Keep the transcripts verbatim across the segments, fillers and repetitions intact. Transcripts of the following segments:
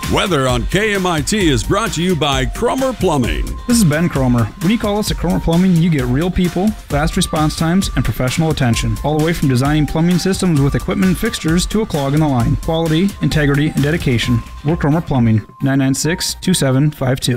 Weather on K M I T is brought to you by Cromer Plumbing. This is Ben Cromer. When you call us at Cromer Plumbing, you get real people, fast response times, and professional attention. All the way from designing plumbing systems with equipment and fixtures to a clog in the line. Quality, integrity, and dedication. We're Cromer Plumbing. nine nine six, two seven five two.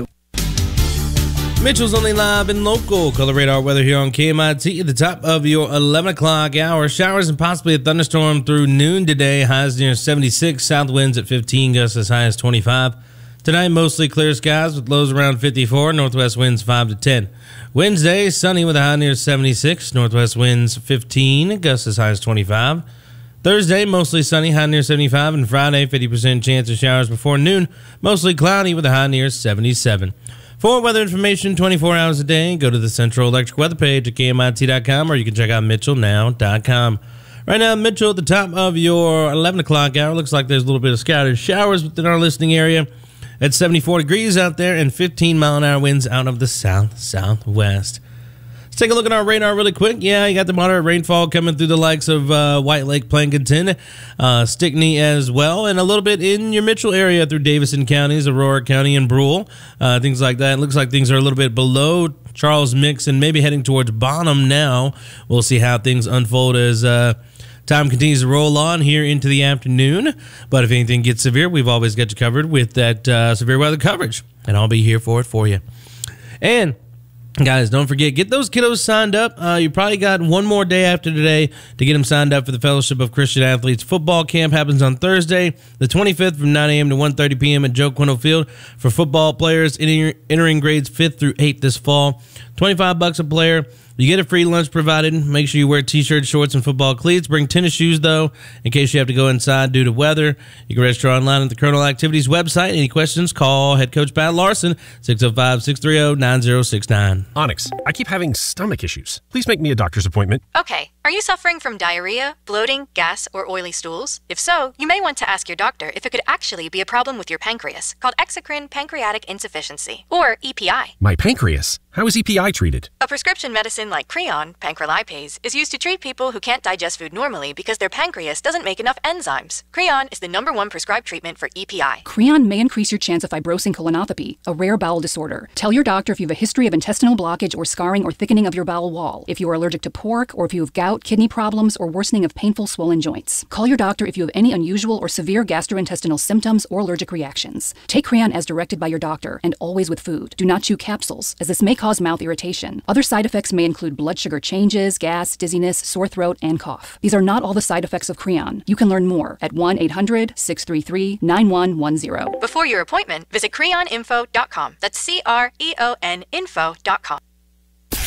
Mitchell's only live and local. Color radar weather here on K M I T at the top of your eleven o'clock hour. Showers and possibly a thunderstorm through noon today. Highs near seventy-six. South winds at fifteen. Gusts as high as twenty-five. Tonight, mostly clear skies with lows around fifty-four. Northwest winds five to ten. Wednesday, sunny with a high near seventy-six. Northwest winds fifteen. Gusts as high as twenty-five. Thursday, mostly sunny, high near seventy-five. And Friday, fifty percent chance of showers before noon. Mostly cloudy with a high near seventy-seven. For weather information twenty-four hours a day, go to the Central Electric weather page at K M I T dot com, or you can check out Mitchell Now dot com. Right now, Mitchell, at the top of your eleven o'clock hour, looks like there's a little bit of scattered showers within our listening area. It's seventy-four degrees out there and fifteen mile an hour winds out of the south-southwest. Let's take a look at our radar really quick. Yeah, you got the moderate rainfall coming through the likes of uh, White Lake, Plankinton, uh, Stickney as well, and a little bit in your Mitchell area through Davison counties, Aurora County, and Brule, uh, things like that. It looks like things are a little bit below Charles Mix and maybe heading towards Bonham now. We'll see how things unfold as uh, time continues to roll on here into the afternoon. But if anything gets severe, we've always got you covered with that uh, severe weather coverage, and I'll be here for it for you. And guys, don't forget, get those kiddos signed up. Uh, you probably got one more day after today to get them signed up for the Fellowship of Christian Athletes football camp. Happens on Thursday, the twenty-fifth, from nine a.m. to one thirty p.m. at Joe Quinto Field for football players entering grades fifth through eighth this fall. twenty-five bucks a player. You get a free lunch provided. Make sure you wear T-shirts, shorts, and football cleats. Bring tennis shoes, though, in case you have to go inside due to weather. You can register online at the Colonel Activities website. Any questions, call head coach Pat Larson, six oh five, six three oh, nine oh six nine. Onyx, I keep having stomach issues. Please make me a doctor's appointment. Okay. Are you suffering from diarrhea, bloating, gas, or oily stools? If so, you may want to ask your doctor if it could actually be a problem with your pancreas, called exocrine pancreatic insufficiency, or E P I. My pancreas? How is E P I treated? A prescription medicine like Creon, pancrelipase, is used to treat people who can't digest food normally because their pancreas doesn't make enough enzymes. Creon is the number one prescribed treatment for E P I. Creon may increase your chance of fibrosing colonopathy, a rare bowel disorder. Tell your doctor if you have a history of intestinal blockage or scarring or thickening of your bowel wall, if you are allergic to pork, or if you have gout, kidney problems, or worsening of painful swollen joints. Call your doctor if you have any unusual or severe gastrointestinal symptoms or allergic reactions. Take Creon as directed by your doctor, and always with food. Do not chew capsules, as this may cause mouth irritation. Other side effects may include blood sugar changes, gas, dizziness, sore throat, and cough. These are not all the side effects of Creon. You can learn more at one eight hundred, six three three, nine one one zero. Before your appointment, visit creon info dot com. That's C R E O N info dot com.